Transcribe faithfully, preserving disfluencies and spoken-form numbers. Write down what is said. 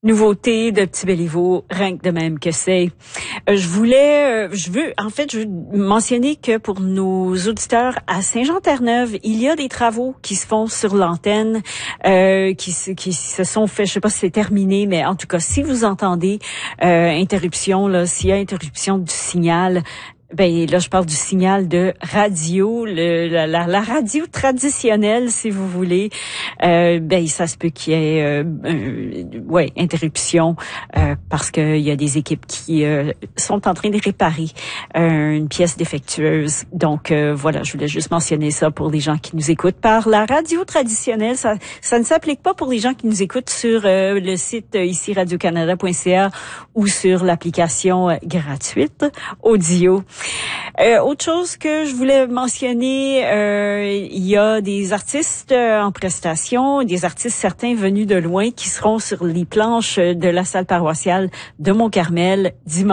Nouveauté de Petit Béliveau, rien que de même que c'est. Euh, je voulais, euh, je veux, en fait, je veux mentionner que pour nos auditeurs à Saint-Jean-Terre-Neuve, il y a des travaux qui se font sur l'antenne, euh, qui, se, qui se sont faits. Je sais pas si c'est terminé, mais en tout cas, si vous entendez euh, interruption, là, s'il y a interruption du signal. Ben là, je parle du signal de radio, le, la, la, la radio traditionnelle, si vous voulez. Euh, ben ça se peut qu'il y ait, euh, euh, ouais, interruption euh, parce qu'il y a des équipes qui euh, sont en train de réparer euh, une pièce défectueuse. Donc euh, voilà, je voulais juste mentionner ça pour les gens qui nous écoutent par la radio traditionnelle. Ça, ça ne s'applique pas pour les gens qui nous écoutent sur euh, le site euh, ici radio canada point c a ou sur l'application euh, gratuite audio. Euh, autre chose que je voulais mentionner, euh, il y a des artistes euh, en prestation, des artistes certains venus de loin qui seront sur les planches de la salle paroissiale de Mont-Carmel dimanche.